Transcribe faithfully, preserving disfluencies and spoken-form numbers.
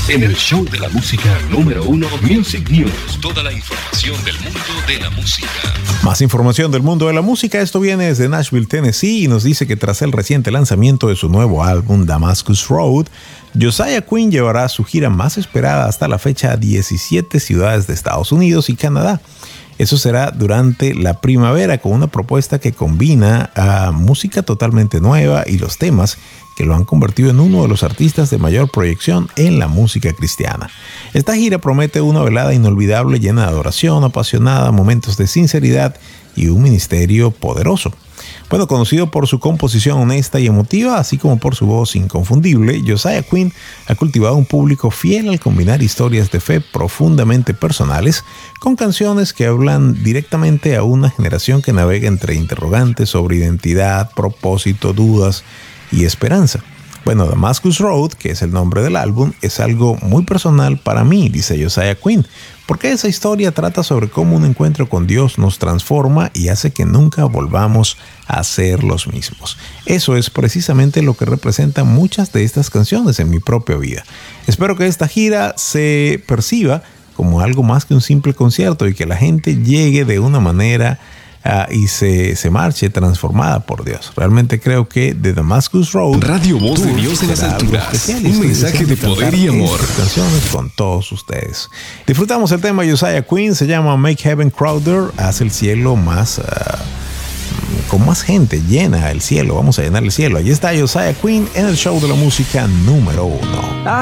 En el show de la música número uno, Music News. Toda la información del mundo de la música. Más información del mundo de la música. Esto viene desde Nashville, Tennessee, y nos dice que tras el reciente lanzamiento de su nuevo álbum Damascus Road, Josiah Quinn llevará su gira más esperada hasta la fecha a diecisiete ciudades de Estados Unidos y Canadá. Eso será durante la primavera, con una propuesta que combina a música totalmente nueva y los temas que lo han convertido en uno de los artistas de mayor proyección en la música cristiana. Esta gira promete una velada inolvidable llena de adoración apasionada, momentos de sinceridad y un ministerio poderoso. Bueno, conocido por su composición honesta y emotiva, así como por su voz inconfundible, Josiah Quinn ha cultivado un público fiel al combinar historias de fe profundamente personales con canciones que hablan directamente a una generación que navega entre interrogantes sobre identidad, propósito, dudas y esperanza. Bueno, Damascus Road, que es el nombre del álbum, es algo muy personal para mí, dice Josiah Quinn, porque esa historia trata sobre cómo un encuentro con Dios nos transforma y hace que nunca volvamos a ser los mismos. Eso es precisamente lo que representan muchas de estas canciones en mi propia vida. Espero que esta gira se perciba como algo más que un simple concierto y que la gente llegue de una manera Uh, y se, se marche transformada por Dios. Realmente creo que The Damascus Road, Radio Voz de Dios en las alturas, un mensaje de poder y amor. Canciones con todos ustedes. Disfrutamos el tema de Josiah Quinn, se llama Make Heaven Crowder, hace el cielo más uh, con más gente, llena el cielo, vamos a llenar el cielo. Allí está Josiah Quinn en el show de la música número uno.